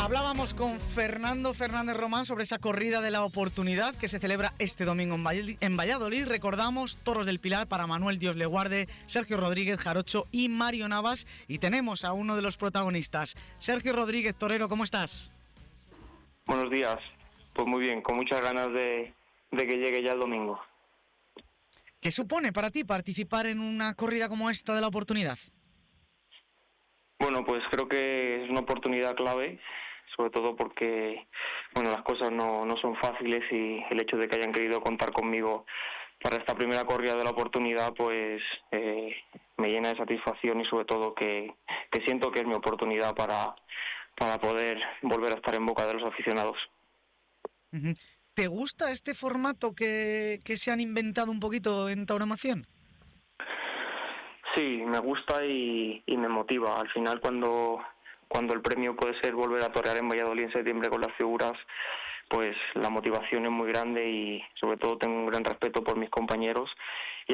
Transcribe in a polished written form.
Hablábamos con Fernando Fernández Román sobre esa corrida de la oportunidad que se celebra este domingo en Valladolid. Recordamos Toros del Pilar para Manuel Dios le guarde, Sergio Rodríguez, Jarocho y Mario Navas. Y tenemos a uno de los protagonistas. Sergio Rodríguez, torero, ¿cómo estás? Buenos días. Pues muy bien, con muchas ganas de que llegue ya el domingo. ¿Qué supone para ti participar en una corrida como esta de la oportunidad? Bueno, pues creo que es una oportunidad clave, sobre todo porque las cosas no son fáciles y el hecho de que hayan querido contar conmigo para esta primera corrida de la oportunidad pues me llena de satisfacción y sobre todo que siento que es mi oportunidad para poder volver a estar en boca de los aficionados. Uh-huh. ¿Te gusta este formato que se han inventado un poquito en Tauramación? Sí, me gusta y me motiva. Al final cuando el premio puede ser volver a torear en Valladolid en septiembre con las figuras, pues la motivación es muy grande y sobre todo tengo un gran respeto por mis compañeros y